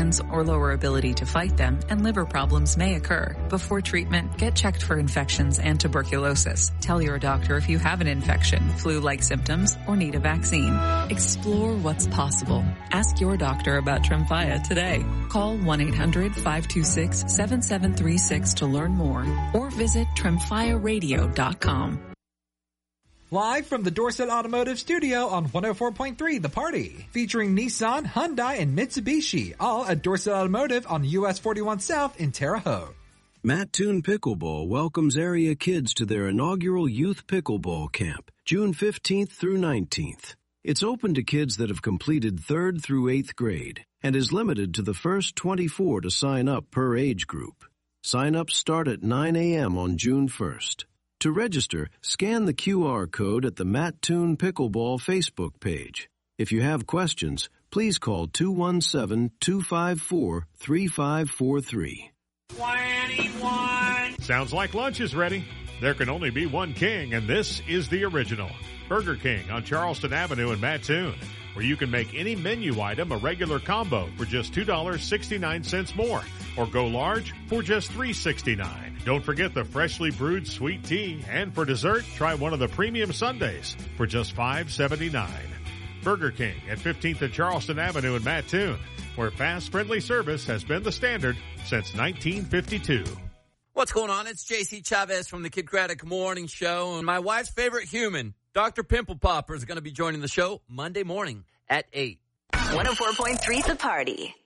infections or lower ability to fight them, and liver problems may occur. Before treatment, get checked for infections and tuberculosis. Tell your doctor if you have an infection, flu-like symptoms, or need a vaccine. Explore what's possible. Ask your doctor about Tremfya today. Call 1-800-526-7736 to learn more, or visit TremfyaRadio.com. Live from the Dorset Automotive Studio on 104.3 The Party, featuring Nissan, Hyundai, and Mitsubishi, all at Dorset Automotive on US 41 South in Terre Haute. Mattoon Pickleball welcomes area kids to their inaugural Youth Pickleball Camp, June 15th through 19th. It's open to kids that have completed 3rd through 8th grade and is limited to the first 24 to sign up per age group. Sign-ups start at 9 a.m. on June 1st. To register, scan the QR code at the Mattoon Pickleball Facebook page. If you have questions, please call 217-254-3543. 21. Sounds like lunch is ready. There can only be one king, and this is the original. Burger King on Charleston Avenue in Mattoon, where you can make any menu item a regular combo for just $2.69 more, or go large for just $3.69. Don't forget the freshly brewed sweet tea, and for dessert, try one of the premium sundaes for just $5.79. Burger King at 15th and Charleston Avenue in Mattoon, where fast, friendly service has been the standard since 1952. What's going on? It's JC Chavez from the Kid Craddock Morning Show, and my wife's favorite human, Dr. Pimple Popper, is going to be joining the show Monday morning at 8. 104.3 The Party.